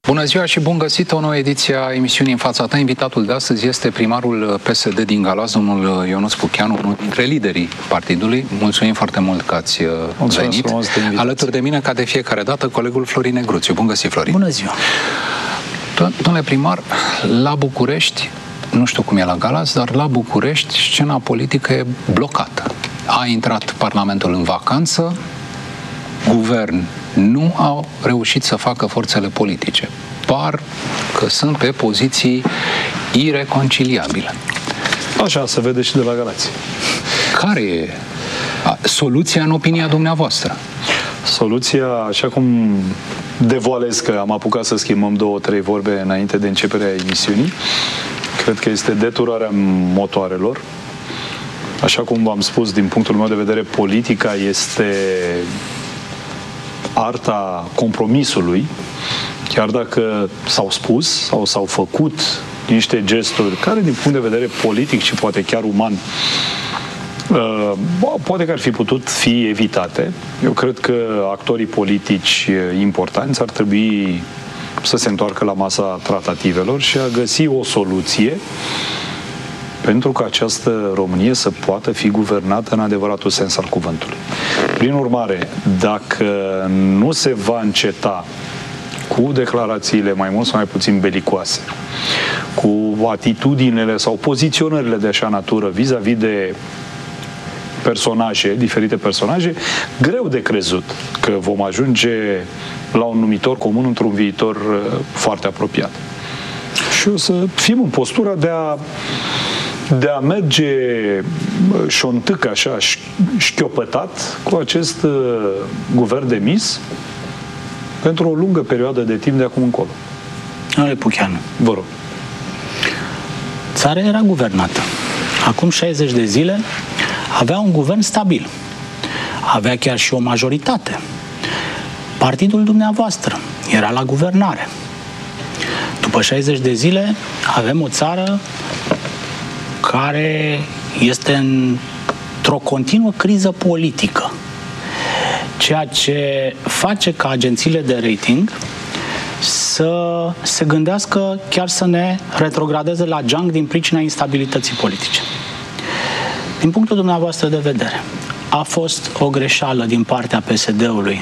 Bună ziua și bun găsit o nouă ediție a emisiunii În fața ta. Invitatul de astăzi este primarul PSD din Galați, domnul Ionuț Pucheanu, unul dintre liderii partidului. Mulțumim foarte mult că ați venit. Alături de mine, ca de fiecare dată, colegul Florin Negruțiu. Bun găsit, Florin. Bună ziua. Domnule primar, la București, nu știu cum e la Galați, dar la București scena politică e blocată. A intrat Parlamentul în vacanță, guvern nu au reușit să facă forțele politice. Par că sunt pe poziții ireconciliabile. Așa se vede și de la Galați. Care e soluția în opinia dumneavoastră? Soluția, așa cum devoalez că am apucat să schimbăm 2-3 vorbe înainte de începerea emisiunii, cred că este deturarea motoarelor. Așa cum v-am spus, din punctul meu de vedere, politica este arta compromisului, chiar dacă s-au spus sau s-au făcut niște gesturi care, din punct de vedere politic și poate chiar uman, poate că ar fi putut fi evitate. Eu cred că actorii politici importanți ar trebui să se întoarcă la masa tratativelor și a găsi o soluție pentru că această Românie să poată fi guvernată în adevăratul sens al cuvântului. Prin urmare, dacă nu se va înceta cu declarațiile mai mult sau mai puțin belicoase, cu atitudinile sau poziționările de așa natură vis-a-vis de personaje, diferite personaje, greu de crezut că vom ajunge la un numitor comun într-un viitor foarte apropiat. Și o să fim în postura de a merge șontâc așa, șchiopătat cu acest guvern demis pentru o lungă perioadă de timp de acum încolo. Domnule Pucheanu, vă rog. Țara era guvernată. Acum 60 de zile avea un guvern stabil. Avea chiar și o majoritate. Partidul dumneavoastră era la guvernare. După 60 de zile avem o țară care este într-o continuă criză politică, ceea ce face ca agențiile de rating să se gândească chiar să ne retrogradeze la geanc din pricina instabilității politice. Din punctul dumneavoastră de vedere, a fost o greșeală din partea PSD-ului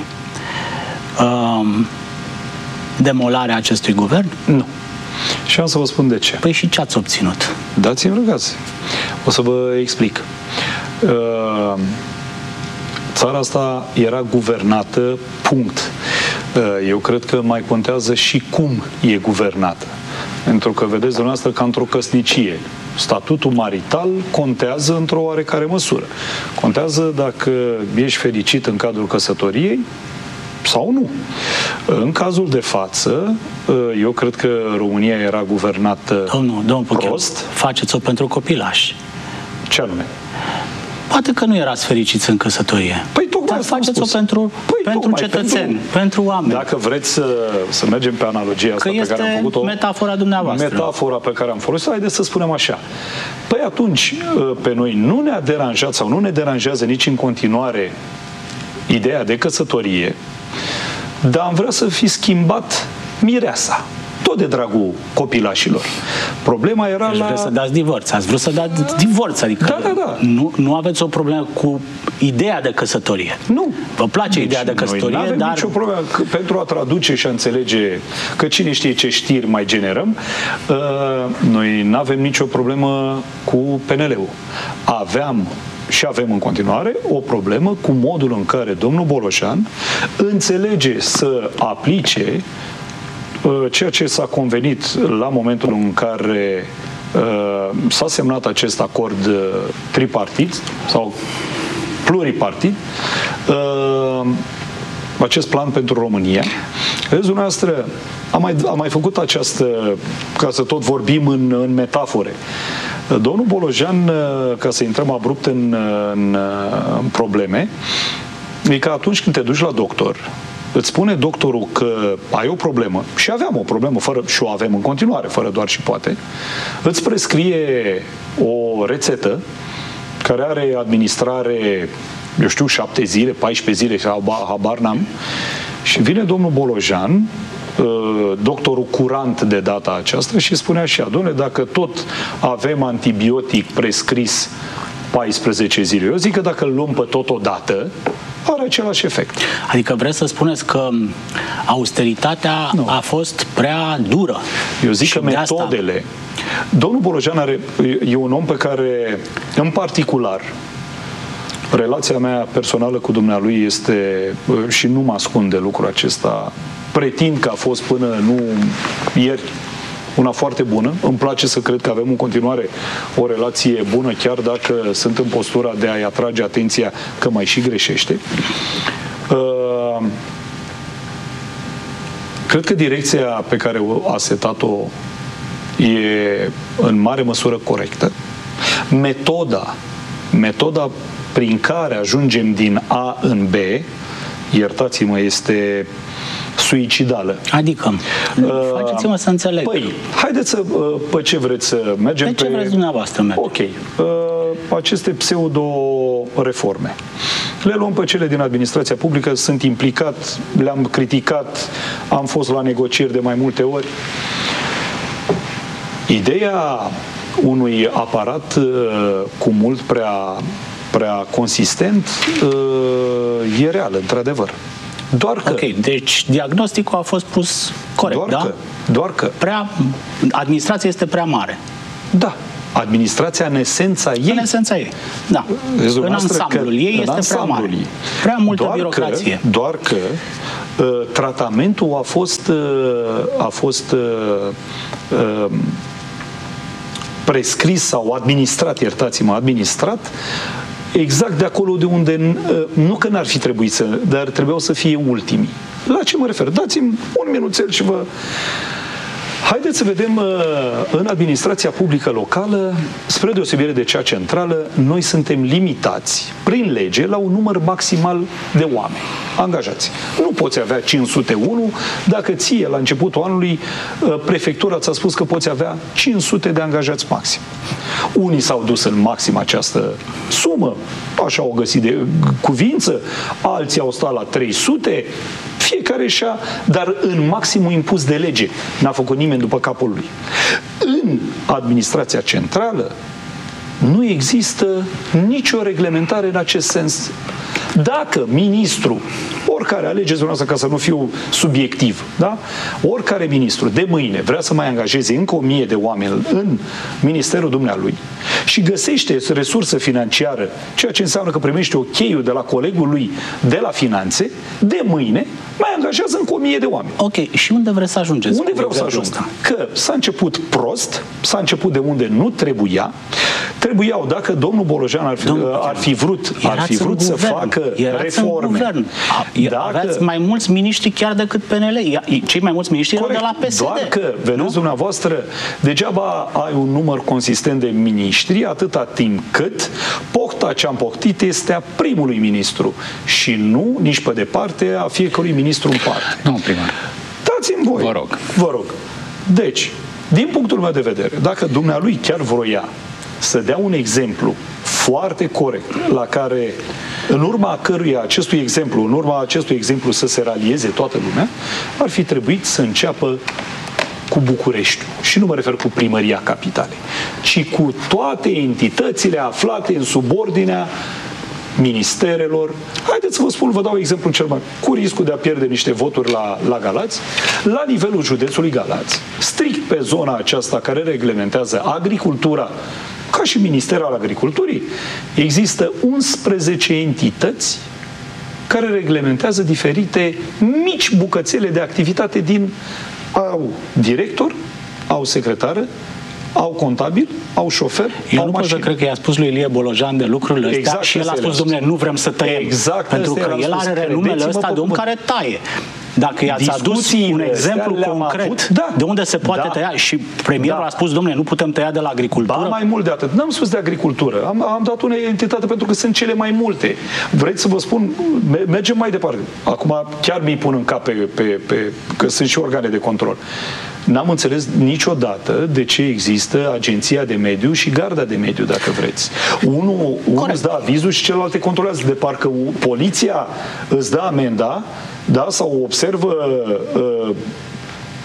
demolarea acestui guvern? Nu. Și am să vă spun de ce. Păi și ce ați obținut? Dați-mi rugați. O să vă explic. Țara asta era guvernată, punct. Eu cred că mai contează și cum e guvernată. Pentru că, vedeți dumneavoastră, ca într-o căsnicie, statutul marital contează într-o oarecare măsură. Contează dacă ești fericit în cadrul căsătoriei sau nu. În cazul de față, eu cred că România era guvernată domnul prost. Faceți-o pentru copilași. Ce anume? Poate că nu erați fericiți în căsătorie. Păi tocmai dar faceți-o pentru cetățeni, pentru oameni. Dacă vreți să mergem pe analogia asta pe care am făcut-o, metafora dumneavoastră. Metafora pe care am folosit-o, haideți să spunem așa. Păi atunci, pe noi nu ne-a deranjat sau nu ne deranjează nici în continuare ideea de căsătorie, dar am vrea să fi schimbat mireasa. Tot de dragul copilașilor. Problema era deci vreți să dați divorț. Ați vrut să dați divorț. Adică da. Nu aveți o problemă cu ideea de căsătorie. Nu. Vă place ideea de căsătorie, noi dar nicio problemă pentru a traduce și a înțelege că cine știe ce știri mai generăm, noi nu avem nicio problemă cu PNL-ul. Aveam și avem în continuare o problemă cu modul în care domnul Bolojan înțelege să aplice ceea ce s-a convenit la momentul în care s-a semnat acest acord tripartit sau pluripartit, acest plan pentru România. Vedeți, dumneavoastră, am mai făcut această, ca să tot vorbim în metafore. Domnul Bolojan, ca să intrăm abrupt în probleme, e că atunci când te duci la doctor, îți spune doctorul că ai o problemă, și aveam o problemă, și o avem în continuare, fără doar și poate, îți prescrie o rețetă care are administrare, eu știu, 7 zile, 14 zile, habar n-am, și vine domnul Bolojan doctorul curant de data aceasta și spunea așa: dom'le, dacă tot avem antibiotic prescris 14 zile, eu zic că dacă îl luăm pe totodată, are același efect. Adică vreți să spuneți că austeritatea a fost prea dură? Eu zic că metodele... Domnul Bolojan e un om pe care, în particular, relația mea personală cu dumnealui este, și nu mă ascunde lucrul acesta, pretind că a fost până nu ieri una foarte bună. Îmi place să cred că avem în continuare o relație bună, chiar dacă sunt în postura de a-i atrage atenția că mai și greșește. Cred că direcția pe care a setat-o e în mare măsură corectă. Metoda prin care ajungem din A în B, iertați-mă, este suicidală. Adică, faceți-mă să înțeleg. Păi, haideți pe ce vreți să mergem? Pe ce vreți dumneavoastră merge? Ok. Aceste pseudo-reforme. Le luăm pe cele din administrația publică, sunt implicat, le-am criticat, am fost la negocieri de mai multe ori. Ideea unui aparat cu mult prea consistent e reală, într-adevăr. Doar că... Ok, deci diagnosticul a fost pus corect, doar că... Administrația este prea mare. Da. Administrația în esența ei. În esența ei, da. În ansamblul ei este prea mare. Prea multă birocrație. Doar că tratamentul a fost prescris sau administrat, iertați-mă, administrat exact de acolo de unde, nu că n-ar fi trebuit să, dar trebuiau să fie ultimii. La ce mă refer? Dați-mi un minuțel și vă... Haideți să vedem în administrația publică locală, spre deosebire de cea centrală, noi suntem limitați prin lege la un număr maximal de oameni angajați. Nu poți avea 501 dacă ție la începutul anului prefectura ți-a spus că poți avea 500 de angajați maxim. Unii s-au dus în maxim această sumă, așa au găsit de cuvință, alții au stat la 300, fiecare și-a, dar în maximul impus de lege. N-a făcut nimeni după capul lui. În administrația centrală nu există nicio reglementare în acest sens. Dacă ministru, oricare, alegeți dumneavoastră ca să nu fiu subiectiv, da? Oricare ministru de mâine vrea să mai angajeze încă 1000 de oameni în ministerul dumnealui și găsește resursă financiară, ceea ce înseamnă că primește ok-ul de la colegul lui de la finanțe, de mâine mai angajează încă 1000 de oameni. Ok, și unde vreți să ajungeți? Unde vreau să ajung? Că s-a început prost, s-a început de unde nu trebuiau, dacă domnul Bolojan ar fi vrut să facă reforme. Aveați mai mulți miniștri chiar decât PNL. Cei mai mulți miniștri erau de la PSD. Doar că, vedeți dumneavoastră, degeaba ai un număr consistent de miniștri atâta timp cât pocta ce-am poctit este a primului ministru și nu nici pe departe a fiecărui ministru în parte. Nu, primar. Dați-mi voi. Vă rog. Deci, din punctul meu de vedere, dacă dumnealui chiar vroia să dea un exemplu foarte corect, la care, în urma acestui exemplu să se ralieze toată lumea, ar fi trebuit să înceapă cu Bucureștiul. Și nu mă refer cu primăria capitalei, ci cu toate entitățile aflate în subordinea ministerelor. Haideți să vă spun, vă dau exemplu cel mai cu riscul de a pierde niște voturi la Galați, la nivelul județului Galați, strict pe zona aceasta care reglementează agricultura, ca și Ministerul al Agriculturii, există 11 entități care reglementează diferite mici bucățele de activitate au director, au secretară, au contabil, au șofer, eu nu pot să cred că i-a spus lui Ilie Bolojan de lucrurile astea exact, și el a spus, dom'le, nu vrem să tăiem. Exact, pentru că el are renumele ăsta de om care taie. Dacă i-ați adus un exemplu concret de unde se poate tăia și premierul a spus, dom'le, nu putem tăia de la agricultură. Ba, mai mult de atât. N-am spus de agricultură. Am dat unei entitate pentru că sunt cele mai multe. Vreți să vă spun? Mergem mai departe. Acum chiar mi-i pun în cap că sunt și organe de control. N-am înțeles niciodată de ce există Agenția de Mediu și Garda de Mediu, dacă vreți. Unul îți dă avizul și celălalt te controlează. De parcă poliția îți dă amenda, da, sau observă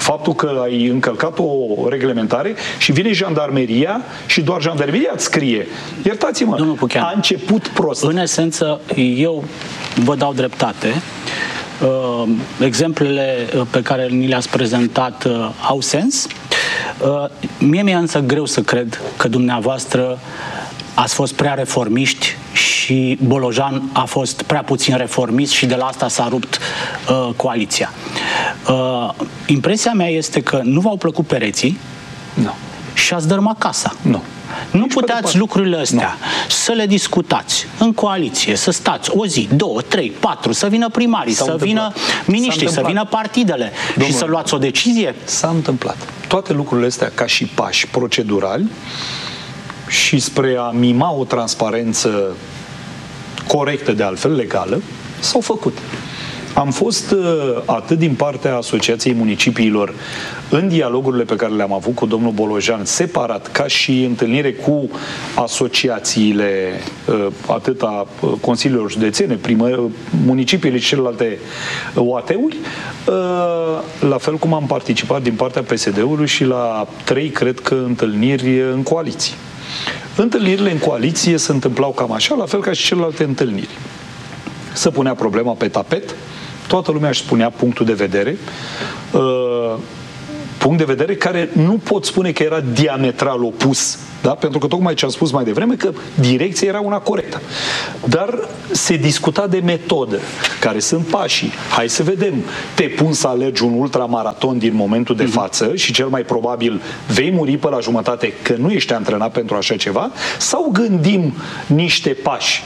faptul că ai încălcat o reglementare și vine jandarmeria și doar jandarmeria îți scrie. Iertați-mă, a început prost. În esență, eu vă dau dreptate. Exemplele pe care ni le-ați prezentat au sens. Mie mi-e însă greu să cred că dumneavoastră ați fost prea reformiști și Bolojan a fost prea puțin reformist și de la asta s-a rupt coaliția. Impresia mea este că nu v-au plăcut pereții și ați dărâmat casa. Nu puteați lucrurile astea să le discutați în coaliție, să stați o zi, 2, 3, 4, să vină primarii, să vină miniștrii, să vină partidele și să luați o decizie? S-a întâmplat. Toate lucrurile astea ca și pași procedurali și spre a mima o transparență corectă, de altfel legală, s-au făcut. Am fost atât din partea Asociației Municipiilor în dialogurile pe care le-am avut cu domnul Bolojan separat, ca și întâlnire cu asociațiile atât a consiliilor județene, municipiile și celelalte OAT-uri, la fel cum am participat din partea PSD-ului și la 3, cred că, întâlniri în coaliție. Întâlnirile în coaliție se întâmplau cam așa, la fel ca și celelalte întâlniri. Se punea problema pe tapet, toată lumea își spunea punctul de vedere, punct de vedere care nu pot spune că era diametral opus, da? Pentru că tocmai ce am spus mai devreme, că direcția era una corectă. Dar se discuta de metodă, care sunt pașii. Hai să vedem, te pun să alergi un ultramaraton din momentul de față și cel mai probabil vei muri pe la jumătate că nu ești antrenat pentru așa ceva, sau gândim niște pași.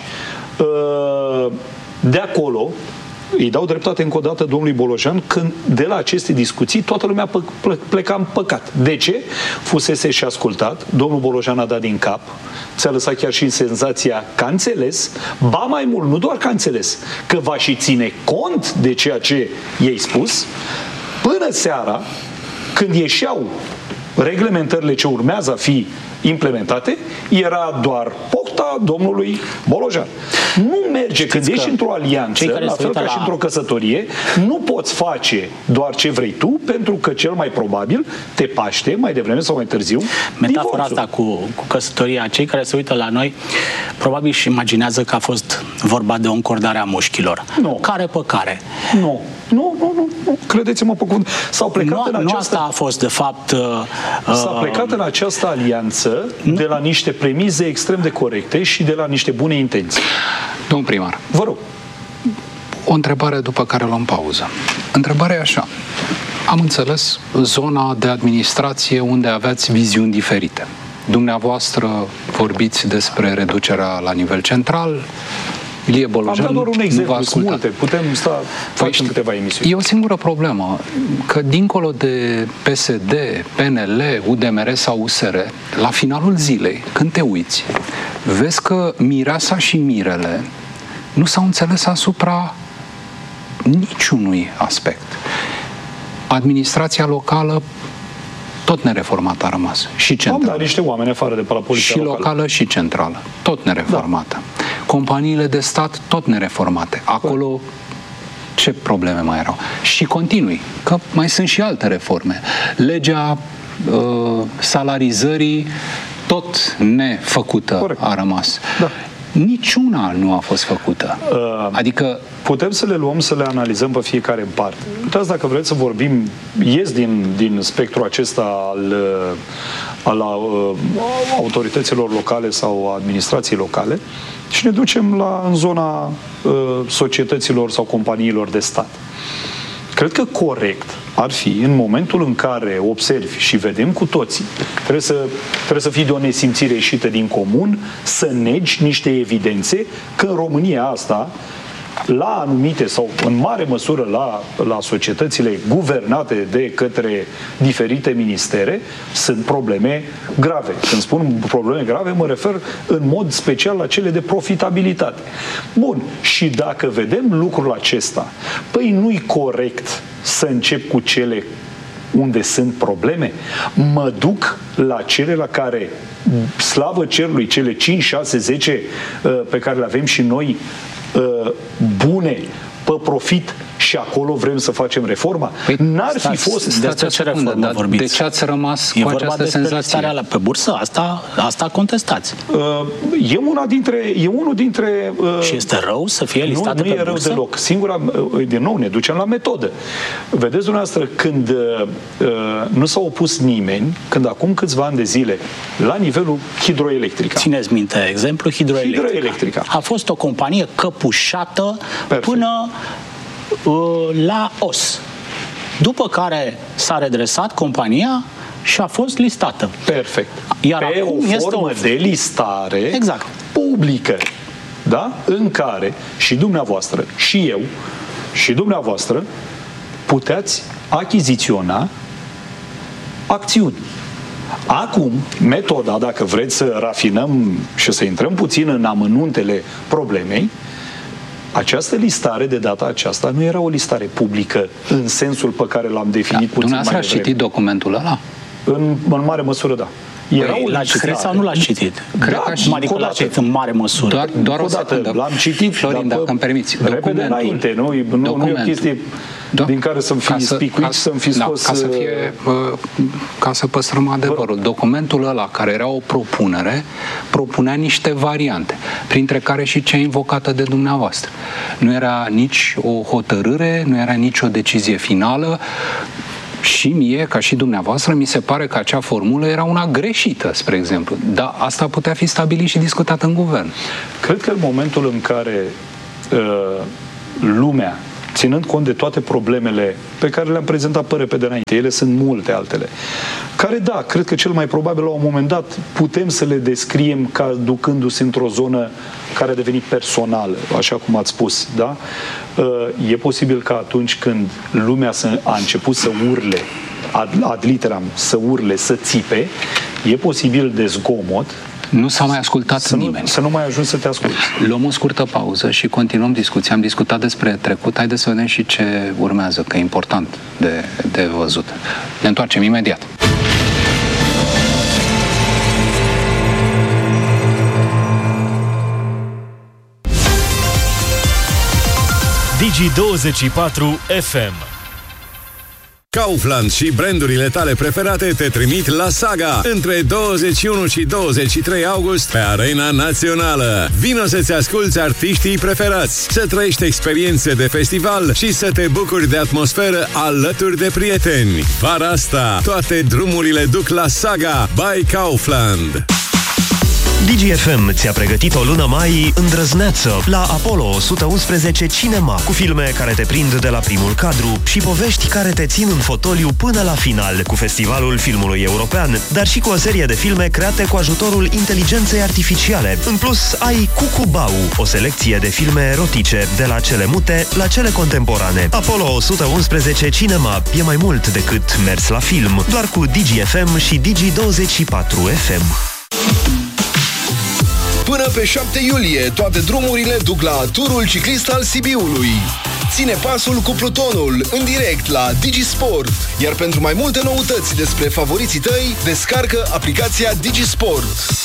De acolo îi dau dreptate încă o dată domnului Bolojan, când de la aceste discuții toată lumea pleca în păcat. De ce? Fusese și ascultat, domnul Bolojan a dat din cap, ți-a lăsat chiar și senzația că a înțeles, ba mai mult, nu doar că a înțeles, că va și ține cont de ceea ce i-ai spus, până seara, când ieșeau reglementările ce urmează a fi implementate, era doar pofta domnului Bolojan. Nu merge. Când ești într-o alianță, la fel ca și într-o căsătorie, nu poți face doar ce vrei tu, pentru că cel mai probabil te paște, mai devreme sau mai târziu, metafora asta cu căsătoria, cei care se uită la noi probabil și imaginează că a fost vorba de o încordare a mușchilor. Nu. Care pe care? Nu. Credeți-mă pe cuvânt. S-au plecat în această... Nu asta a fost, de fapt... S-a plecat în această alianță de la niște premize extrem de corecte și de la niște bune intenții. Domnul primar, vă rog. O întrebare după care luăm pauză. Întrebarea e așa. Am înțeles zona de administrație unde aveați viziuni diferite. Dumneavoastră vorbiți despre reducerea la nivel central, Ilie Bolojan, am dat doar un exemplu, sunt multe. Putem facem câteva emisiuni. E o singură problemă, că dincolo de PSD, PNL, UDMR sau USR, la finalul zilei, când te uiți, vezi că mireasa și mirele nu s-au înțeles asupra niciunui aspect. Administrația locală tot nereformată a rămas. Și centrală. Am dat niște oameni afară de pe la poliția locală. Și locală și centrală. Tot nereformată. Da. Companiile de stat tot nereformate. Acolo ce probleme mai erau? Și continui, că mai sunt și alte reforme. Legea salarizării tot nefăcută a rămas. Da. Niciuna nu a fost făcută. Adică putem să le luăm, să le analizăm pe fiecare în parte. Uitați, dacă vreți să vorbim, ies din spectrul acesta al autorităților locale sau administrației locale și ne ducem în zona societăților sau companiilor de stat. Cred că corect ar fi, în momentul în care observi și vedem cu toții, trebuie să fii de o nesimțire ieșită din comun, să negi niște evidențe că în România asta, la anumite sau în mare măsură la societățile guvernate de către diferite ministere, sunt probleme grave. Când spun probleme grave, mă refer în mod special la cele de profitabilitate. Bun, și dacă vedem lucrul acesta, păi nu-i corect să încep cu cele unde sunt probleme? Mă duc la cele la care, slavă cerului, cele 5, 6, 10 pe care le avem și noi, bune, pe profit și acolo vrem să facem reforma? N-ar fi fost... Despre ce reformă vorbiți? De ce ați rămas cu această senzație? Pe bursă? Asta contestați. E unul dintre... Și este rău să fie listată pe bursă? Nu e rău deloc. Din nou, ne ducem la metodă. Vedeți dumneavoastră, când nu s-a opus nimeni, când acum câțiva ani de zile, la nivelul Hidroelectrica. Țineți minte, exemplu, Hidroelectrica. A fost o companie căpușată până la os. După care s-a redresat compania și a fost listată. Perfect. Iar pe acum o formă de listare publică, da? În care și dumneavoastră, și eu, și dumneavoastră puteți achiziționa acțiuni. Acum, metoda, dacă vreți să rafinăm și să intrăm puțin în amănuntele problemei, această listare de data aceasta nu era o listare publică în sensul pe care l-am definit puțin mai devreme. Dumneavoastră ați citit documentul ăla? În mare măsură, da. L-ați citit sau nu l-ați citit? Adică l-ați citit în mare măsură. Doar o secundă. L-am citit, Florin, dacă îmi permiți. Repede înainte, nu e o chestie din care să-mi fi spicuit, să-mi fi scos... Ca să păstrăm adevărul. Documentul ăla, care era o propunere, propunea niște variante, printre care și cea invocată de dumneavoastră. Nu era nici o hotărâre, nu era nici o decizie finală. Și mie, ca și dumneavoastră, mi se pare că acea formulă era una greșită, spre exemplu. Dar asta putea fi stabilit și discutat în guvern. Cred că în momentul în care lumea, ținând cont de toate problemele pe care le-am prezentat pe repede înainte, ele sunt multe altele, care, da, cred că cel mai probabil la un moment dat putem să le descriem ca ducându-se într-o zonă care a devenit personală, așa cum ați spus, da? E posibil că atunci când lumea a început să urle, ad literam, să urle, să țipe, e posibil de zgomot. Nu s-a mai ascultat nimeni. Să nu mai ajungi să te asculti. Luăm o scurtă pauză și continuăm discuția. Am discutat despre trecut. Haideți să vedem și ce urmează, că e important de văzut. Ne întoarcem imediat. Digi24 FM. Kaufland și brandurile tale preferate te trimit la Saga între 21 și 23 august pe Arena Națională. Vino să-ți asculți artiștii preferați, să trăiești experiențe de festival și să te bucuri de atmosferă alături de prieteni. Vara asta, toate drumurile duc la Saga by Kaufland. DGFM ți-a pregătit o lună mai îndrăzneață la Apollo 111 Cinema, cu filme care te prind de la primul cadru și povești care te țin în fotoliu până la final, cu Festivalul Filmului European, dar și cu o serie de filme create cu ajutorul inteligenței artificiale. În plus, ai Cucubau, o selecție de filme erotice, de la cele mute la cele contemporane. Apollo 111 Cinema e mai mult decât mers la film, doar cu DGFM și Digi24 FM. Până pe 7 iulie, toate drumurile duc la turul ciclist al Sibiului. Ține pasul cu Plutonul în direct la Digisport. Iar pentru mai multe noutăți despre favoriții tăi, descarcă aplicația Digisport.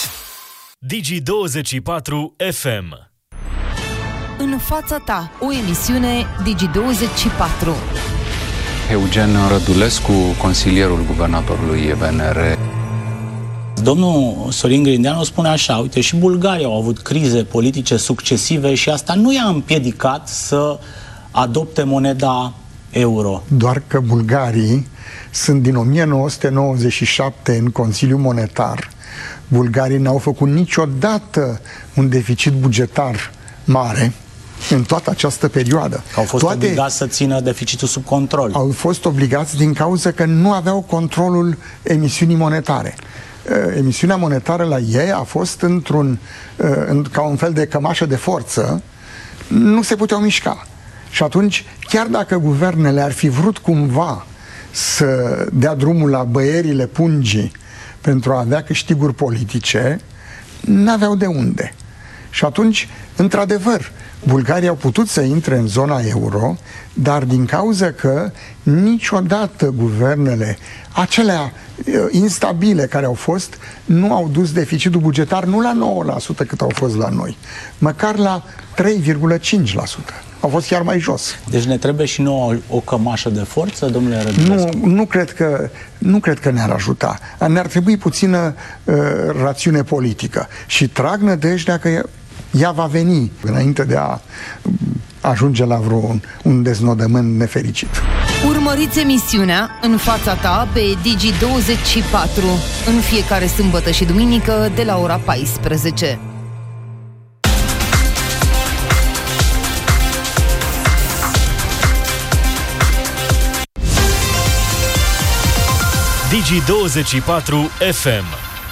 Digi24 FM. În fața ta, o emisiune Digi24. Eugen Rădulescu, consilierul guvernatorului VNR. Domnul Sorin Grindeanu spune așa: uite, și Bulgaria au avut crize politice succesive și asta nu i-a împiedicat să adopte moneda euro. Doar că bulgarii sunt din 1997 în Consiliul Monetar. Bulgarii n-au făcut niciodată un deficit bugetar mare în toată această perioadă. Au fost obligați să țină deficitul sub control. Au fost obligați din cauza că nu aveau controlul emisiunii monetare. Emisiunea monetară la ei a fost ca un fel de cămașă de forță, nu se puteau mișca. Și atunci, chiar dacă guvernele ar fi vrut cumva să dea drumul la băierile pungii pentru a avea câștiguri politice, n-aveau de unde. Și atunci, într-adevăr, bulgarii au putut să intre în zona euro, dar din cauza că niciodată guvernele acelea instabile care au fost nu au dus deficitul bugetar nu la 9% cât au fost la noi, măcar la 3,5%. au fost chiar mai jos. Deci ne trebuie și nouă o cămașă de forță, domnule Rădulescu? Nu cred că ne-ar ajuta. Ne-ar trebui puțină rațiune politică. Și trag nădejdea că ea va veni înainte de a ajunge la un deznodământ nefericit. Urmăriți emisiunea În fața ta pe Digi24 în fiecare sâmbătă și duminică de la ora 14. Digi24 FM.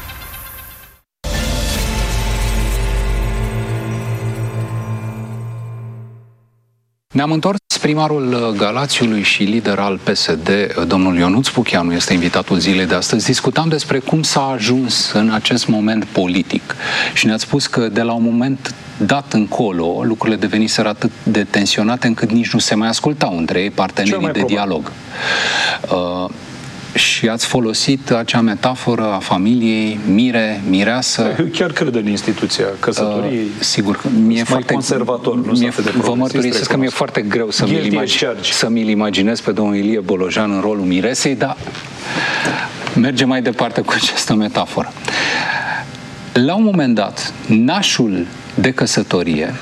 Ne-am întors. Primarul Galațiului și lider al PSD, domnul Ionuț Pucheanu, este invitatul zilei de astăzi. Discutam despre cum s-a ajuns în acest moment politic și ne-ați spus că de la un moment dat încolo lucrurile deveniseră atât de tensionate încât nici nu se mai ascultau între ei partenerii de dialog. Și ați folosit acea metaforă a familiei, mire, mireasă. Eu chiar cred în instituția căsătoriei. Sigur că mi-e foarte conservator, vă mărturisesc că mi-e foarte greu să mi-l imaginez pe domnul Ilie Bolojan în rolul miresei, dar merge mai departe cu această metaforă. La un moment dat, nașul de căsătorie,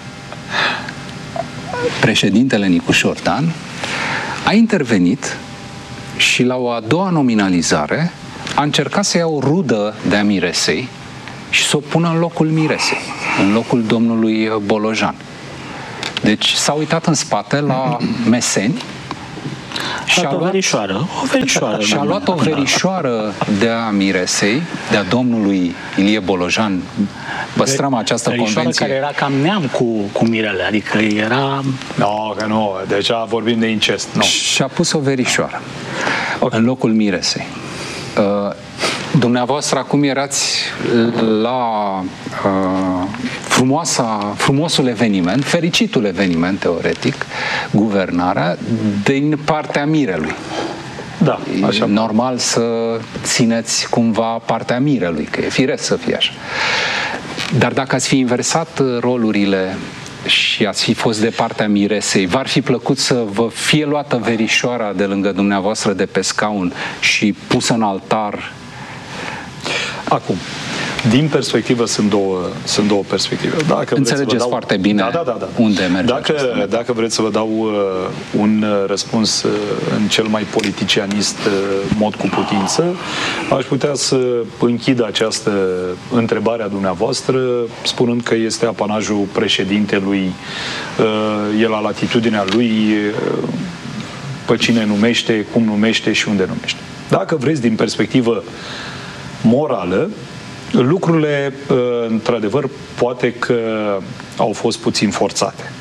președintele Nicu Șordan, a intervenit și la o a doua nominalizare a încercat să ia o rudă de-a miresei și să o pună în locul miresei, în locul domnului Bolojan. Deci s-a uitat în spate la meseni și a luat o verișoară de-a miresei, de-a domnului Ilie Bolojan. Păstrăm această convenție. Care era cam neam cu mirele, adică era... Nu, deci vorbim de incest. No. Și a pus o verișoară în locul miresei. Dumneavoastră acum erați la frumosul eveniment, fericitul eveniment teoretic, guvernarea, din partea mirelui. Da, așa. E normal să țineți cumva partea mirelui, că e firesc să fie așa. Dar dacă ați fi inversat rolurile și ați fi fost de partea miresei, v-ar fi plăcut să vă fie luată verișoara de lângă dumneavoastră de pe scaun și pusă în altar? Acum, din perspectivă sunt două perspective. Dacă înțelegeți foarte bine unde merge. Dacă vreți să vă dau un răspuns în cel mai politicianist mod cu putință, aș putea să închid această întrebare a dumneavoastră spunând că este apanajul președintelui, el la latitudinea lui, pe cine numește, cum numește și unde numește. Dacă vreți din perspectivă morală, lucrurile, într-adevăr, poate că au fost puțin forțate.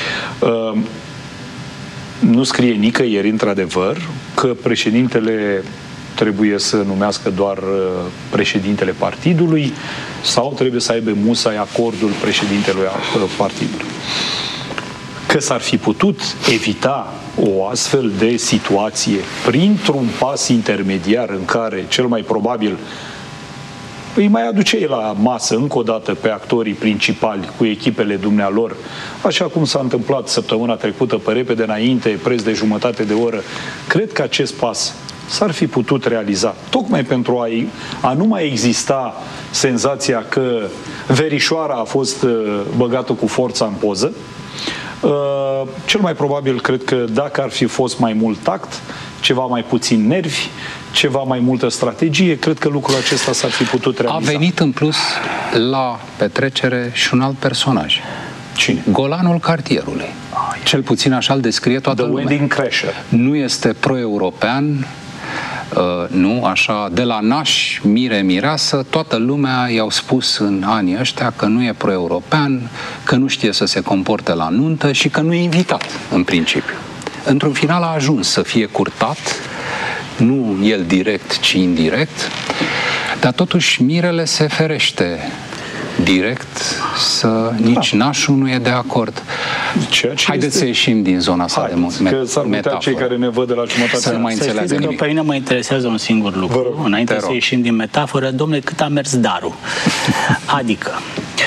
Nu scrie nicăieri, într-adevăr, că președintele trebuie să numească doar președintele partidului sau trebuie să aibă musai acordul președintelui partidului. Că s-ar fi putut evita o astfel de situație printr-un pas intermediar în care, cel mai probabil, îi mai aduce ei la masă încă o dată pe actorii principali cu echipele dumnealor, așa cum s-a întâmplat săptămâna trecută, pe repede înainte, preț de jumătate de oră. Cred că acest pas s-ar fi putut realiza, tocmai pentru a nu mai exista senzația că verișoara a fost băgată cu forța în poză. Cel mai probabil, cred că dacă ar fi fost mai mult tact, ceva mai puțin nervi, ceva mai multă strategie, cred că lucrul acesta s-ar fi putut realiza. A venit în plus la petrecere și un alt personaj. Cine? Golanul cartierului. Cel puțin așa îl descrie toată lumea. The Wedding Crasher. Nu este pro-european, nu, așa, de la naș, mire, mireasă, toată lumea i-au spus în anii ăștia că nu e pro-european, că nu știe să se comporte la nuntă și că nu e invitat, în principiu. Într-un final a ajuns să fie curtat, nu el direct, ci indirect, dar totuși mirele se ferește direct să nici nașul nu e de acord. Haideți să ieșim din zona asta de metaforă. Că s-ar putea cei care ne văd de la jumătate să nu mai înțeleagă nimic. Pe mine mă interesează un singur lucru. Înainte să ieșim din metaforă, domnule, cât a mers darul? Adică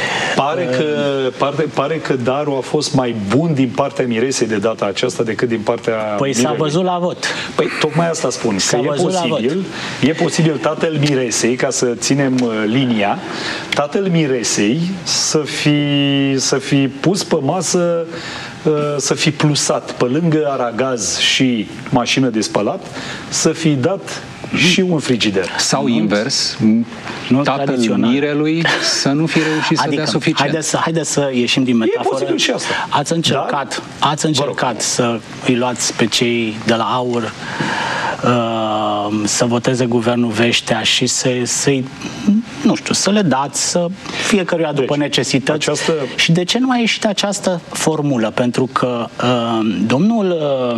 Pare că darul a fost mai bun din partea miresei de data aceasta decât din partea Păi s-a văzut la vot. Păi tocmai asta spun. Că e posibil tatăl miresei, ca să ținem linia, tatăl miresei să fi pus pe masă, să fi plusat pe lângă aragaz și mașină de spălat, să fi dat și un frigider. Sau invers, tatăl mirelui să nu fi reușit să dea suficient. Haideți să ieșim din metaforă. E posibil și asta. Ați încercat să îi luați pe cei de la AUR să voteze guvernul Veștea și să-i, nu știu, să le dați fiecăruia după necesități. Și de ce nu a ieșit această formulă? Pentru că domnul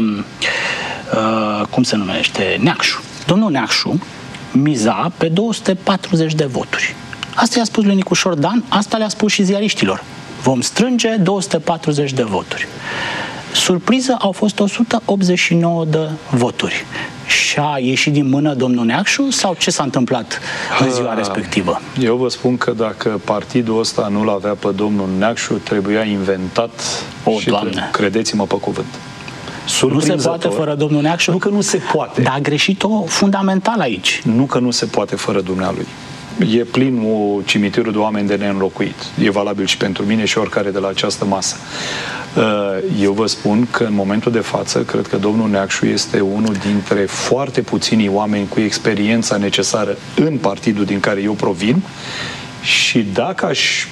cum se numește? Neacșu. Domnul Neacșu miza pe 240 de voturi. Asta i-a spus lui Nicușor Dan, asta le-a spus și ziariștilor. Vom strânge 240 de voturi. Surpriză, au fost 189 de voturi. Și a ieșit din mână domnul Neacșu sau ce s-a întâmplat în ziua respectivă? Eu vă spun că dacă partidul ăsta nu-l avea pe domnul Neacșu, trebuia inventat și credeți-mă pe cuvânt. Nu se poate fără domnul Neacșu? Nu că nu se poate. Dar a greșit-o fundamental aici. Nu că nu se poate fără dumnealui. E plin cimitirul de oameni de neînlocuit. E valabil și pentru mine și oricare de la această masă. Eu vă spun că în momentul de față, cred că domnul Neacșu este unul dintre foarte puținii oameni cu experiența necesară în partidul din care eu provin și dacă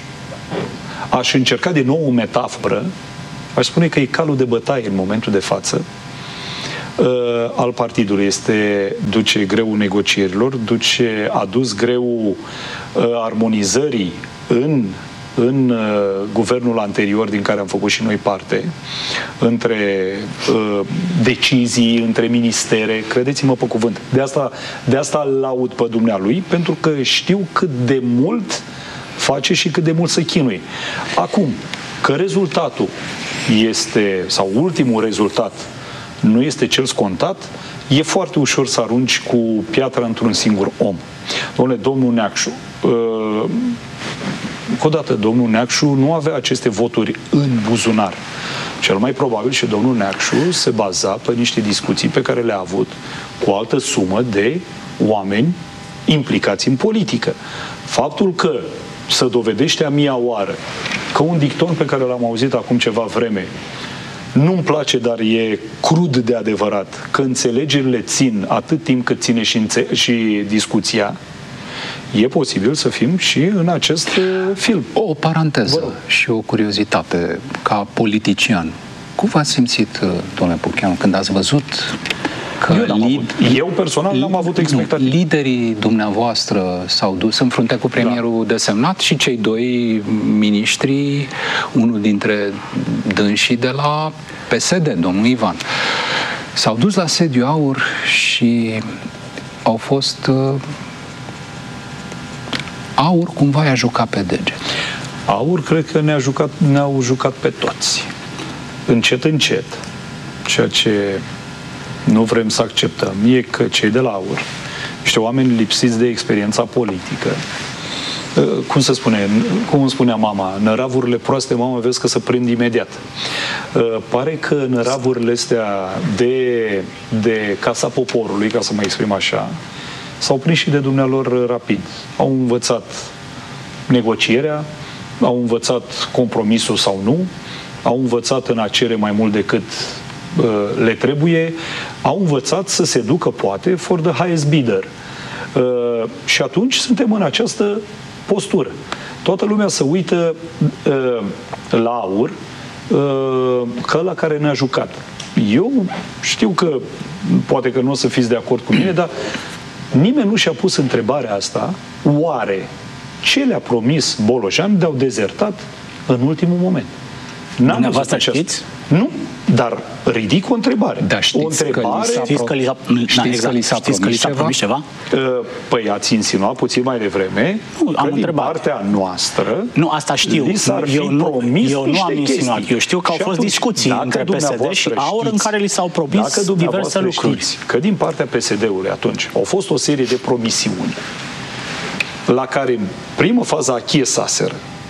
aș încerca din nou o metaforă, aș spune că e calul de bătaie în momentul de față al partidului. Duce greul negocierilor, a dus greul armonizării în guvernul anterior din care am făcut și noi parte, între decizii, între ministere, credeți-mă pe cuvânt. De asta îl laud pe dumnealui, pentru că știu cât de mult face și cât de mult se chinuie. Acum, că rezultatul sau ultimul rezultat nu este cel scontat, e foarte ușor să arunci cu piatra într-un singur om. Domnul Neacșu, încă o dată, domnul Neacșu nu avea aceste voturi în buzunar. Cel mai probabil și domnul Neacșu se baza pe niște discuții pe care le-a avut cu o altă sumă de oameni implicați în politică. Faptul că se dovedește a mia oară că un dicton pe care l-am auzit acum ceva vreme nu-mi place, dar e crud de adevărat, că înțelegerile țin atât timp cât ține și discuția, e posibil să fim și în acest film. O paranteză și o curiozitate ca politician. Cum v-ați simțit, domnule Pucheanu, când ați văzut că eu personal n-am avut expectative. Liderii dumneavoastră s-au dus în frunte cu premierul desemnat și cei doi miniștri, unul dintre dânsii de la PSD, domnul Ivan, s-au dus la sediul AUR și au fost... AUR cumva i-a jucat pe deget. AUR cred că ne-au jucat pe toți. Încet, încet. Ceea ce nu vrem să acceptăm e că cei de la AUR, niște oameni lipsiți de experiența politică, cum îmi spunea mama, năravurile proaste, mama, vezi că se prind imediat. Pare că năravurile astea de Casa Poporului, ca să mă exprim așa, s-au prins și de dumnealor rapid. Au învățat negocierea, au învățat compromisul sau nu, au învățat în a cere mai mult decât le trebuie, au învățat să se ducă, poate, for the highest bidder. Și atunci suntem în această postură. Toată lumea se uită la AUR ca la care ne-a jucat. Eu știu că poate că nu o să fiți de acord cu mine, dar nimeni nu și-a pus întrebarea asta, oare ce le-a promis Bolojan de-au dezertat în ultimul moment? Dumneavoastră știți? Nu, dar ridic o întrebare. Da, știți că li s-a promis ceva? Păi ați insinuat puțin mai devreme că din partea noastră nu, asta știu. Eu nu am insinuat. Eu știu că au fost discuții între PSD și AUR în care li s-au promis diverse lucruri. Știți că din partea PSD-ului atunci au fost o serie de promisiuni la care în primă fază achiesaseră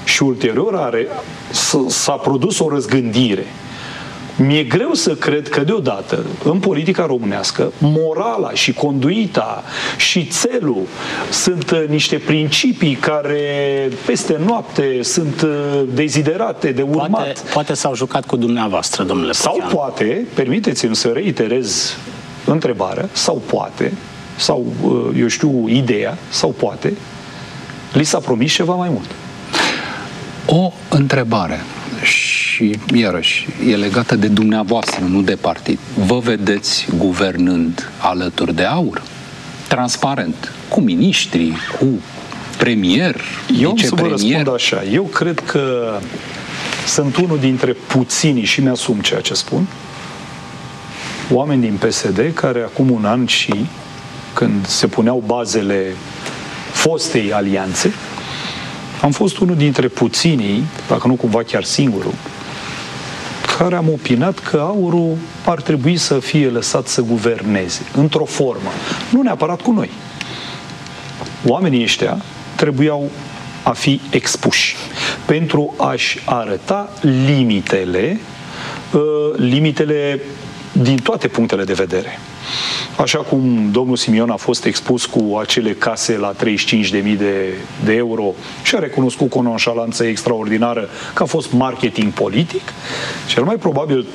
și ulterior s-a produs o răzgândire. Mi-e greu să cred că deodată, în politica românească, morala și conduita și țelul sunt niște principii care peste noapte sunt deziderate, de urmat. Poate s-au jucat cu dumneavoastră, domnule Puteanu. Sau poate, permiteți-mi să reiterez întrebarea, sau poate, sau eu știu ideea, sau poate, li s-a promis ceva mai mult. O întrebare și, iarăși, e legată de dumneavoastră, nu de partid. Vă vedeți guvernând alături de AUR? Transparent, cu miniștri, cu premier, eu am să vă vicepremier? răspund așa. Eu cred că sunt unul dintre puținii, și mi-asum ceea ce spun, oameni din PSD care acum un an și când se puneau bazele fostei alianțe, am fost unul dintre puținii, dacă nu cumva chiar singurul, care am opinat că AUR-ul ar trebui să fie lăsat să guverneze, într-o formă. Nu neapărat cu noi. Oamenii ăștia trebuiau a fi expuși pentru a-și arăta limitele din toate punctele de vedere. Așa cum domnul Simion a fost expus cu acele case la 35.000 de euro și a recunoscut cu o nonșalanță extraordinară că a fost marketing politic, cel mai probabil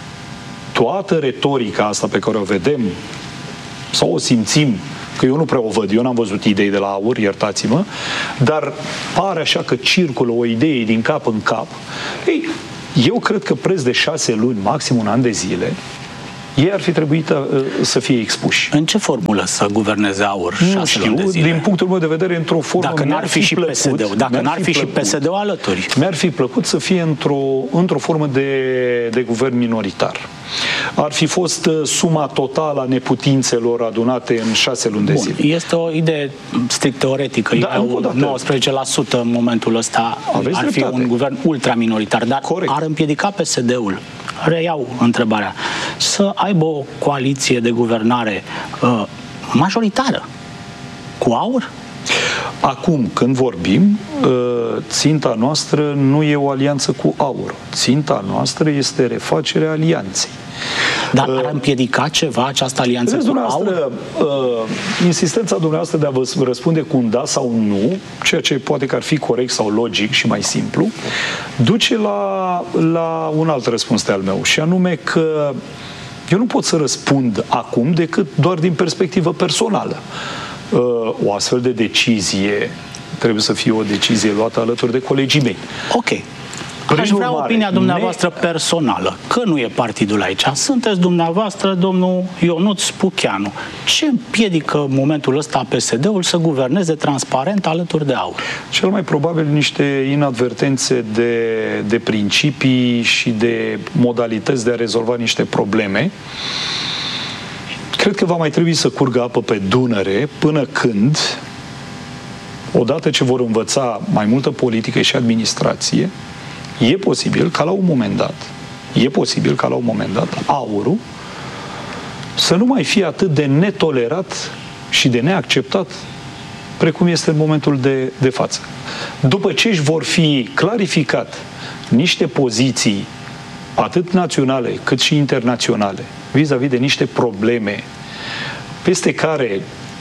toată retorica asta pe care o vedem sau o simțim, că eu nu prea o văd, eu n-am văzut idei de la AUR, iertați-mă, dar pare așa că circulă o idee din cap în cap. Ei, eu cred că preț de 6 luni, maxim un an de zile, ei ar fi trebuit să fie expuși. În ce formulă să guverneze AUR? Nu știu, din punctul meu de vedere, într-o formă. Dacă n-ar fi și PSD-ul, dacă n-ar fi și PSD-ul alături. Mi-ar fi plăcut să fie într-o formă de guvern minoritar. Ar fi fost suma totală a neputințelor adunate în 6 luni de zile. Este o idee strict teoretică. Da, 19% în momentul ăsta ar fi un guvern ultraminoritar, dar ar împiedica PSD-ul, reiau întrebarea, să aibă o coaliție de guvernare majoritară cu AUR? Acum, când vorbim, ținta noastră nu e o alianță cu AUR. Ținta noastră este refacerea alianței. Dar ar împiedica ceva această alianță cu AUR? Insistența dumneavoastră de a vă răspunde cu un da sau nu, ceea ce poate că ar fi corect sau logic și mai simplu, duce la un alt răspuns de al meu, și anume că eu nu pot să răspund acum decât doar din perspectivă personală. O astfel de decizie trebuie să fie o decizie luată alături de colegii mei. Ok. Aș vrea opinia dumneavoastră personală, că nu e partidul aici. Sunteți dumneavoastră, domnul Ionuț Pucheanu. Ce împiedică în momentul ăsta PSD-ul să guverneze transparent alături de AUR? Cel mai probabil niște inadvertențe de principii și de modalități de a rezolva niște probleme. Cred că va mai trebui să curgă apă pe Dunăre până când, odată ce vor învăța mai multă politică și administrație, e posibil ca la un moment dat AUR-ul să nu mai fie atât de netolerat și de neacceptat precum este în momentul de față. După ce își vor fi clarificat niște poziții atât naționale cât și internaționale vis-a-vis de niște probleme peste care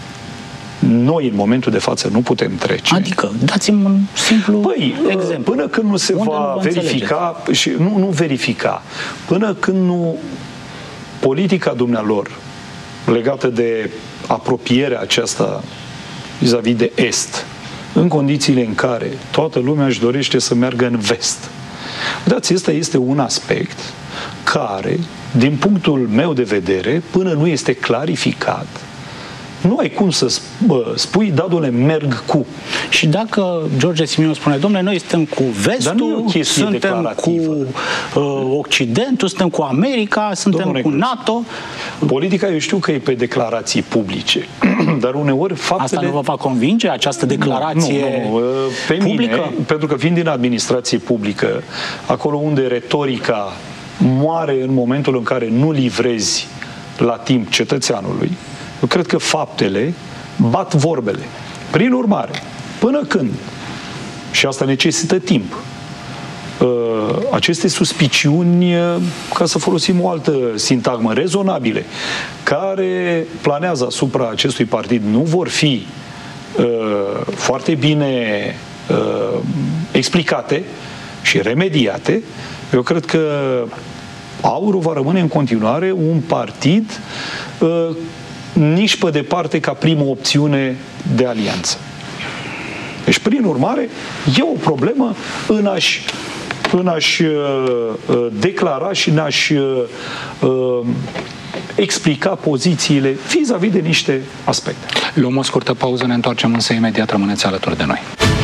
noi, în momentul de față, nu putem trece. Adică, dați-mi un simplu exemplu. Până când nu se va verifica, și nu verifica, până când nu politica dumnealor legată de apropierea aceasta vis-a-vis de Est, în condițiile în care toată lumea își dorește să meargă în Vest. Uitați, ăsta este un aspect care, din punctul meu de vedere, până nu este clarificat, nu ai cum să spui, da, dom'le, merg cu. Și dacă George Simion spune, dom'le, noi suntem cu Vestul, suntem cu Occidentul, suntem cu America, suntem cu NATO. Politica, eu știu că e pe declarații publice, dar uneori faptele... Asta nu vă va convinge, această declarație publică? Mine, pentru că fiind din administrație publică, acolo unde retorica moare în momentul în care nu livrezi la timp cetățeanului, eu cred că faptele bat vorbele. Prin urmare, până când și asta necesită timp, aceste suspiciuni, ca să folosim o altă sintagmă, rezonabile, care planează asupra acestui partid, nu vor fi foarte bine explicate și remediate, eu cred că Aurul va rămâne în continuare un partid nici pe departe ca primă opțiune de alianță. Deci, prin urmare, e o problemă în a-și declara și în a-și explica pozițiile vis-a-vis de niște aspecte. Luăm o scurtă pauză, ne întoarcem însă imediat, rămâneți alături de noi.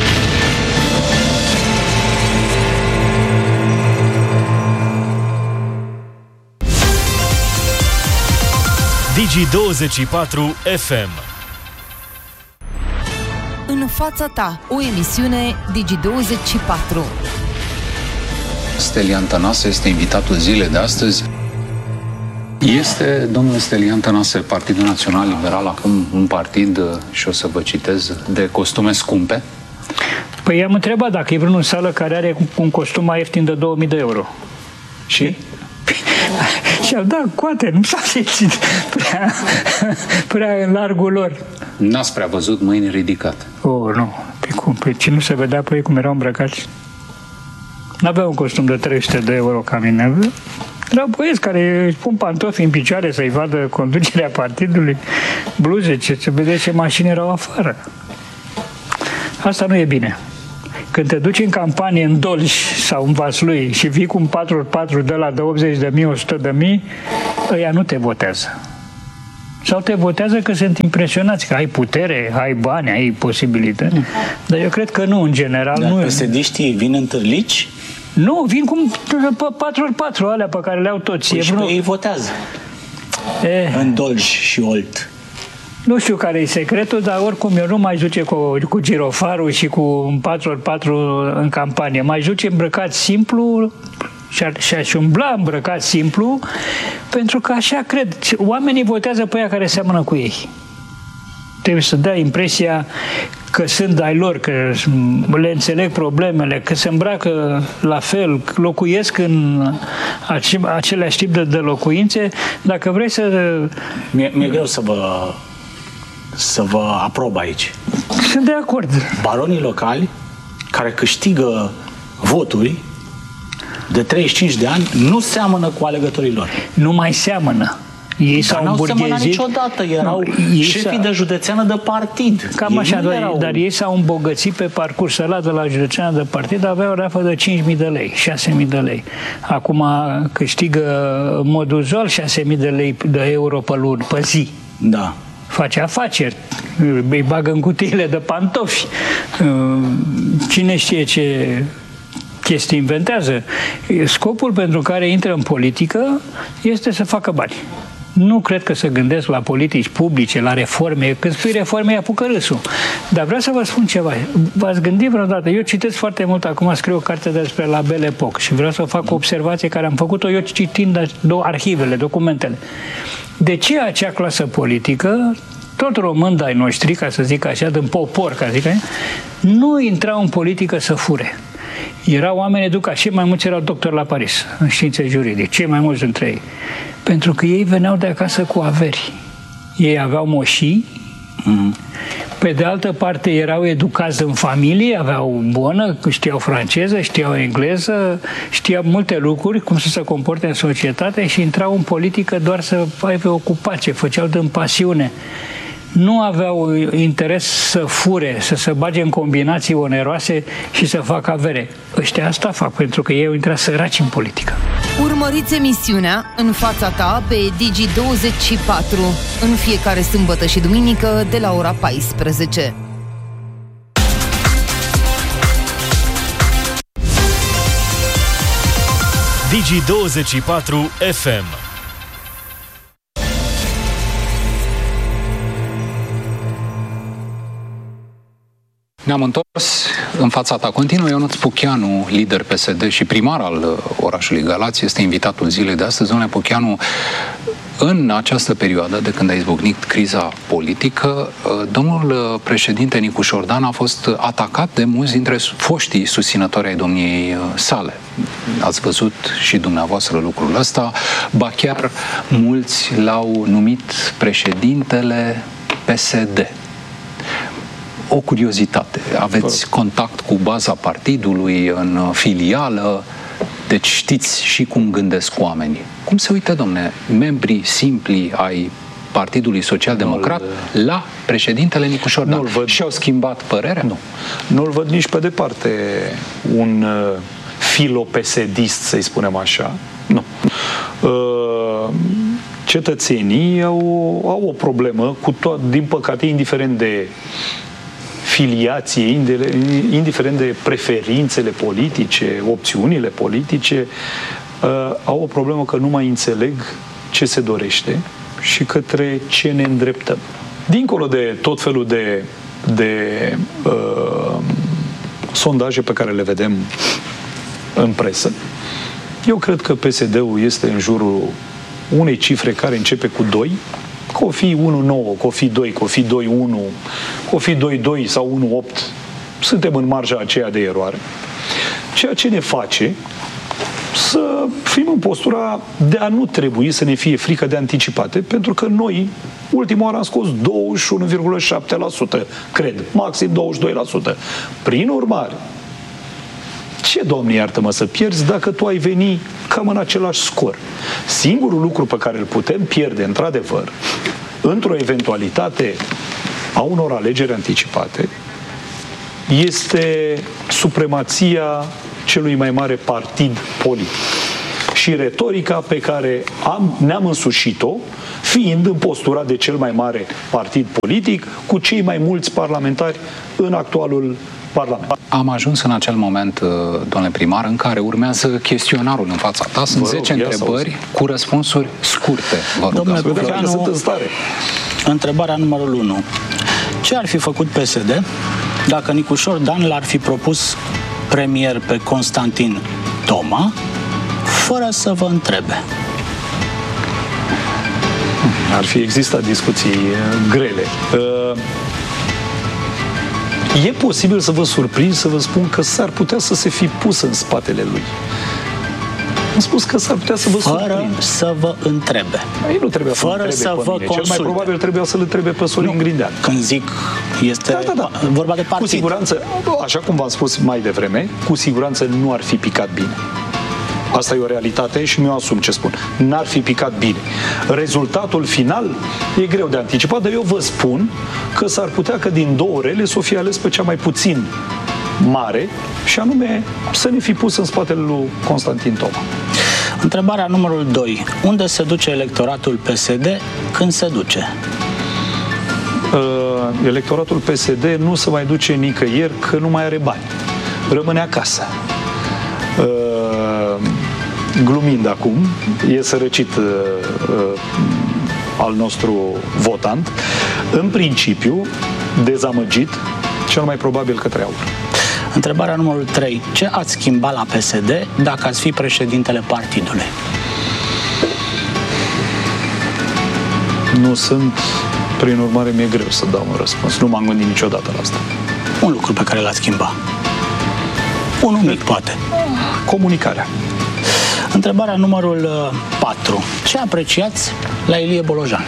Digi24 FM. În fața ta, o emisiune Digi24. Stelian Tănase este invitatul zilei de astăzi. Este, domnul Stelian Tănase, Partidul Național Liberal acum un partid, și o să vă citez, de costume scumpe? Păi i-am întrebat dacă e vreunul în sală care are un costum mai ieftin de 2000 de euro. Și? Și-au dat coate, nu s-a simțit prea în largul lor. N-ați prea văzut mâini ridicate? Oh, nu. Pe cum? Pe ce nu se vedea pe ei cum erau îmbrăcați? N-aveau un costum de 300 de euro ca mine. Erau băieți care își pun pantofi în picioare să-i vadă conducerea partidului, bluze, se vede ce mașini erau afară. Asta nu e bine. Când te duci în campanie în Dolj sau în Vaslui și vii cu un 4x4 de la de 80.000, 100.000, ăia nu te votează. Sau te votează că sunt impresionați, că ai putere, ai bani, ai posibilități. Dar eu cred că nu, în general. Dar nu. PSD-știi vin în târlici? Nu, vin cu 4x4 alea pe care le-au toți. Păi și pe ei votează. În Dolj și Olt. Nu știu care e secretul, dar oricum eu nu mai duce cu girofarul și cu un 4x4 în campanie. Mai duce îmbrăcat simplu și-aș umbla îmbrăcat simplu, pentru că așa cred. Oamenii votează pe aia care seamănă cu ei. Trebuie să dea impresia că sunt ai lor, că le înțeleg problemele, că se îmbracă la fel, locuiesc în același tip de locuințe. Dacă vrei să... Mi-e greu să vă aprob aici. Sunt de acord. Baronii locali care câștigă voturi de 35 de ani nu seamănă cu alegătorii lor. Nu mai seamănă. Ei s-au îmburghezit. Niciodată. Erau șefii de județeană de partid. Cam așa, dar ei s-au îmbogățit pe parcursul ăla de la județeană de partid, aveau o rafă de 5.000 de lei, 6.000 de lei. Acum câștigă în mod uzual 6.000 de lei de euro pe lună, pe zi. Da. Face afaceri, îi bagă în cutiile de pantofi. Cine știe ce chestii inventează. Scopul pentru care intră în politică este să facă bani. Nu cred că se gândesc la politici publice, la reforme. Când spui reforme, apucă râsul. Dar vreau să vă spun ceva. V-ați gândit vreodată? Eu citesc foarte mult, acum scriu o carte despre la Belle Époque și vreau să fac o observație care am făcut-o eu citind arhivele, documentele. De ce acea clasă politică, tot români de-ai noștri, ca să zic așa, din popor, ca să zic așa, nu intrau în politică să fure? Erau oameni educați, cei mai mulți erau doctori la Paris, în științe juridice, cei mai mulți dintre ei. Pentru că ei veneau de acasă cu averi. Ei aveau moșii, pe de altă parte erau educați în familie, aveau bună, știau franceză, știau engleză, știau multe lucruri, cum să se comporte în societate și intrau în politică doar să aibă ocupație, făceau din pasiune. Nu aveau interes să fure, să se bage în combinații oneroase și să facă avere. Ăștia asta fac, pentru că ei au intrat săraci în politică. Urmăriți emisiunea În fața ta pe Digi24 în fiecare sâmbătă și duminică de la ora 14. Digi24 FM. Ne-am întors în fața ta. Continuă Ionuț Pucheanu, lider PSD și primar al orașului Galați, este invitatul zilei de astăzi. Domnule Pucheanu, În această perioadă, de când a izbucnit criza politică, domnul președinte Nicu Șordan a fost atacat de mulți dintre foștii susținători ai domniei sale. Ați văzut și dumneavoastră lucrul ăsta, ba chiar mulți l-au numit președintele PSD. O curiozitate, aveți contact cu baza partidului în filială, deci știți și cum gândesc oamenii. Cum se uită, domne, membrii simpli ai Partidului Social-Democrat la președintele Nicu Șordan? Și-au schimbat părerea? Nu. Nu-l văd nici pe departe un filopesedist, să-i spunem așa. Nu. Cetățenii au o problemă, din păcate, indiferent de filiație, indiferent de preferințele politice, opțiunile politice, au o problemă că nu mai înțeleg ce se dorește și către ce ne îndreptăm. Dincolo de tot felul de sondaje pe care le vedem în presă, eu cred că PSD-ul este în jurul unei cifre care începe cu 2, că o fi 1,9, că o fi 2, că o fi 2,1, că o fi 2,2 sau 1,8. Suntem în marja aceea de eroare. Ceea ce ne face să fim în postura de a nu trebui să ne fie frică de anticipate, pentru că noi, ultima oară, am scos 21,7%, cred, maxim 22%. Prin urmare, ce, Doamne, iartă-mă, să pierzi dacă tu ai veni cam în același scor? Singurul lucru pe care îl putem pierde, într-adevăr, într-o eventualitate a unor alegeri anticipate, este supremația celui mai mare partid politic și retorica pe care ne-am însușit-o, fiind în postura de cel mai mare partid politic cu cei mai mulți parlamentari în actualul Parlament. Am ajuns în acel moment, domnule primar, în care urmează chestionarul în fața ta. Sunt 10 întrebări cu răspunsuri scurte. Vă rog. Domnule Bucreanu, întrebarea numărul 1. Ce ar fi făcut PSD dacă Nicu Șordan l-ar fi propus premier pe Constantin Toma, fără să vă întrebe? Ar fi existat discuții grele. E posibil să vă surprind, să vă spun că s-ar putea să se fi pus în spatele lui. Am spus că s-ar putea să vă surprind. Fără să vă întrebe. Ei nu trebuia să fără să vă consulte. Cel mai probabil trebuia să-l întrebe pe Sorin Grindeanu. Când zic, este vorba de partid. Cu siguranță, așa cum v-am spus mai devreme, cu siguranță nu ar fi picat bine. Asta e o realitate și mi-o asum ce spun. N-ar fi picat bine. Rezultatul final e greu de anticipat, dar eu vă spun că s-ar putea că din două rele să o fie ales pe cea mai puțin mare și anume să ne fi pus în spatele lui Constantin Toma. Întrebarea numărul 2. Unde se duce electoratul PSD când se duce? Electoratul PSD nu se mai duce nicăieri că nu mai are bani. Rămâne acasă. Glumind acum, e sărăcit al nostru votant. În principiu, dezamăgit, cel mai probabil către aur. Întrebarea numărul 3. Ce ați schimbat la PSD dacă ați fi președintele partidului? Nu sunt, prin urmare mi-e greu să dau un răspuns. Nu m-am gândit niciodată la asta. Un lucru pe care l-ați schimbat. Unul mic, poate. Comunicarea. Întrebarea numărul 4. Ce apreciați la Ilie Bolojan?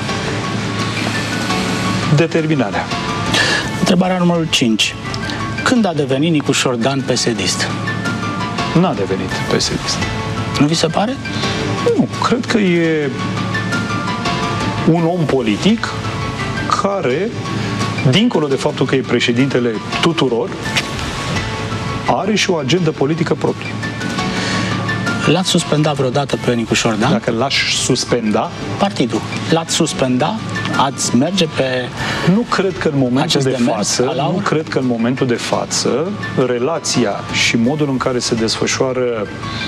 Determinarea. Întrebarea numărul 5. Când a devenit Nicu Șordan PSD-ist? N-a devenit PSD-ist. Nu vi se pare? Nu, cred că e un om politic care, dincolo de faptul că e președintele tuturor, are și o agendă politică proprie. L-ați suspendat vreodată pe Nicu Șordan? Dacă l-aș suspenda... Partidul. L-ați suspenda? Ați merge pe... Nu cred că în momentul de față, relația și modul în care se desfășoară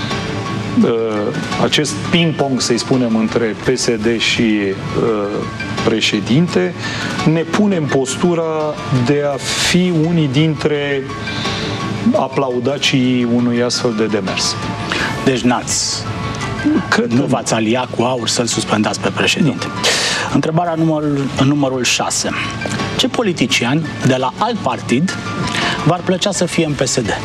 acest ping-pong, să-i spunem, între PSD și președinte, ne pune în postura de a fi unii dintre aplaudacii unui astfel de demers. Deci n-ați Nu v-ați alia cu AUR să-l suspendați pe președinte. Întrebarea numărul 6. Ce politician de la alt partid v-ar plăcea să fie în PSD?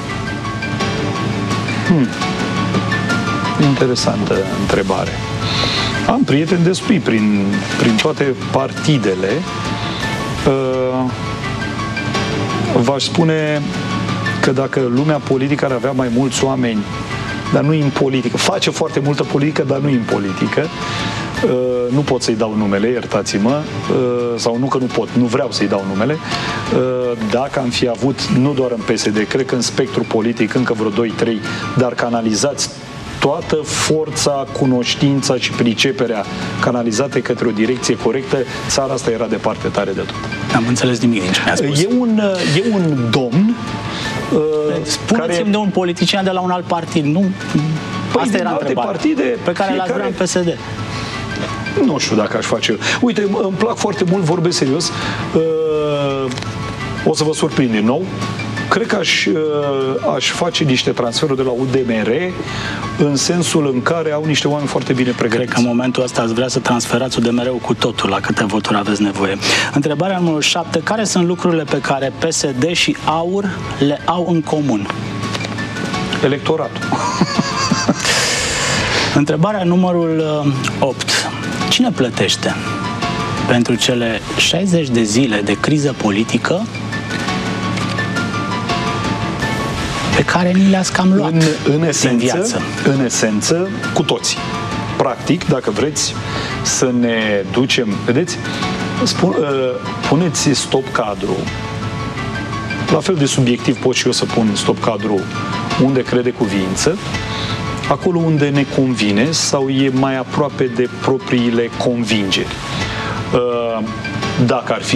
Interesantă întrebare. Am prieteni destui prin toate partidele. V-aș spune că dacă lumea politică ar avea mai mulți oameni, dar nu în politică, face foarte multă politică, dar nu în politică, nu pot să-i dau numele, iertați-mă, sau nu că nu pot, nu vreau să-i dau numele, dacă am fi avut, nu doar în PSD, cred că în spectru politic încă vreo 2-3, dar canalizați toată forța, cunoștința și priceperea canalizate către o direcție corectă, țara asta era departe tare de tot. N-am înțeles nimic din ce mi-a spus. E un domn Spuneți-mi de un politician de la un alt partid, nu? Păi asta era întrebarea partide, pe care l-ați vrea în PSD. Nu știu dacă aș face eu. Uite, îmi plac foarte mult, vorbesc serios. O să vă surprind din nou. Cred că aș face niște transferuri de la UDMR în sensul în care au niște oameni foarte bine pregătiți. Cred că în momentul ăsta ați vrea să transferați UDMR-ul cu totul, la câte voturi aveți nevoie. Întrebarea numărul 7. Care sunt lucrurile pe care PSD și AUR le au în comun? Electoratul. Întrebarea numărul 8. Cine plătește pentru cele 60 de zile de criză politică pe care ni le-ați cam luat în viață? În esență, cu toții. Practic, dacă vreți să ne ducem... Vedeți? Puneți stop cadru. La fel de subiectiv pot și eu să pun stop cadru unde crede cuviință, acolo unde ne convine sau e mai aproape de propriile convingeri. Dacă ar fi